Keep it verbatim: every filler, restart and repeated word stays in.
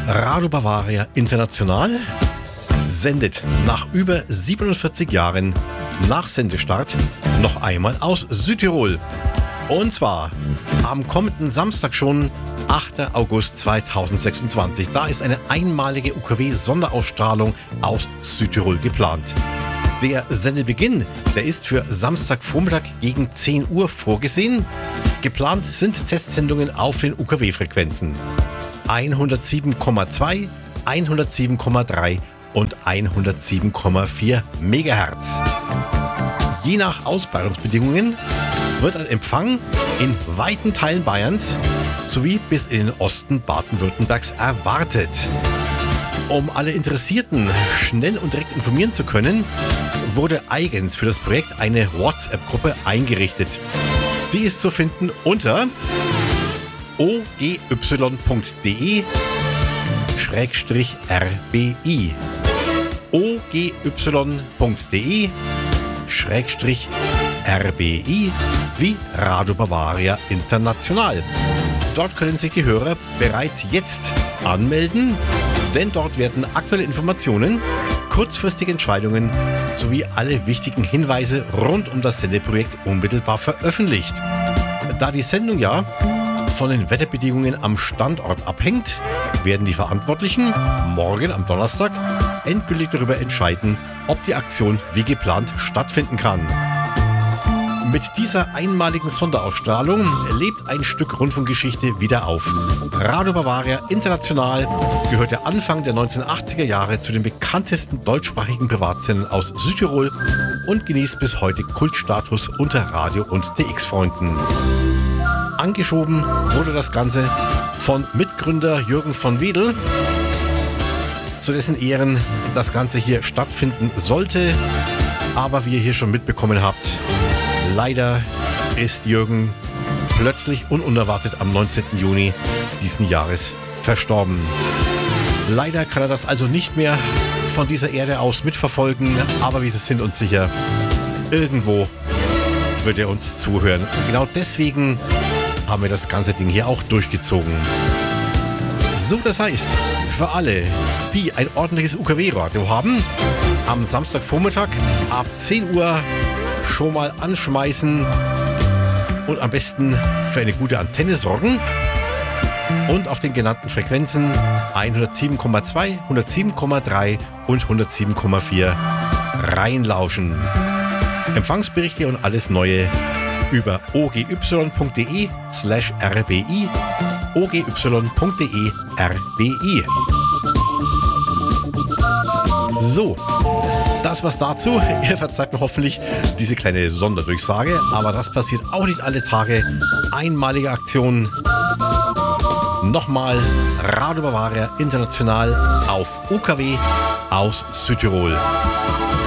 Radio Bavaria International sendet nach über siebenundvierzig Jahren nach Sendestart noch einmal aus Südtirol. Und zwar am kommenden Samstag schon, achter August zweitausendsechsundzwanzig. Da ist eine einmalige U K W-Sonderausstrahlung aus Südtirol geplant. Der Sendebeginn, der ist für Samstagvormittag gegen zehn Uhr vorgesehen. Geplant sind Testsendungen auf den U K W-Frequenzen hundertsieben Komma zwei, hundertsieben Komma drei und hundertsieben Komma vier Megahertz. Je nach Ausbreitungsbedingungen wird ein Empfang in weiten Teilen Bayerns sowie bis in den Osten Baden-Württembergs erwartet. Um alle Interessierten schnell und direkt informieren zu können, wurde eigens für das Projekt eine WhatsApp-Gruppe eingerichtet. Die ist zu finden unter o g y punkt d e schrägstrich r b i. o g y punkt d e schrägstrich r b i wie Radio Bavaria International. Dort können sich die Hörer bereits jetzt anmelden, denn dort werden aktuelle Informationen, kurzfristige Entscheidungen sowie alle wichtigen Hinweise rund um das Sendeprojekt unmittelbar veröffentlicht. Da die Sendung ja von den Wetterbedingungen am Standort abhängt, werden die Verantwortlichen morgen am Donnerstag endgültig darüber entscheiden, ob die Aktion wie geplant stattfinden kann. Mit dieser einmaligen Sonderausstrahlung lebt ein Stück Rundfunkgeschichte wieder auf. Radio Bavaria International gehörte Anfang der neunzehnhundertachtziger Jahre zu den bekanntesten deutschsprachigen Privatsendern aus Südtirol und genießt bis heute Kultstatus unter Radio- und D X-Freunden. Angeschoben wurde das Ganze von Mitgründer Jürgen von Wedel, zu dessen Ehren das Ganze hier stattfinden sollte. Aber wie ihr hier schon mitbekommen habt, leider ist Jürgen plötzlich und unerwartet am neunzehnten Juni diesen Jahres verstorben. Leider kann er das also nicht mehr von dieser Erde aus mitverfolgen, aber wir sind uns sicher, irgendwo wird er uns zuhören. Und genau deswegen haben wir das ganze Ding hier auch durchgezogen. So, das heißt, für alle, die ein ordentliches U K W-Radio haben, am Samstagvormittag ab zehn Uhr schon mal anschmeißen und am besten für eine gute Antenne sorgen und auf den genannten Frequenzen hundertsieben Komma zwei, hundertsieben Komma drei und hundertsieben Komma vier reinlauschen. Empfangsberichte und alles Neue über o g y punkt d e slash r b i, o g y punkt d e r b i. So, das war's dazu. Ihr verzeiht mir hoffentlich diese kleine Sonderdurchsage, aber das passiert auch nicht alle Tage. Einmalige Aktion. Nochmal Radio Bavaria International auf U K W aus Südtirol.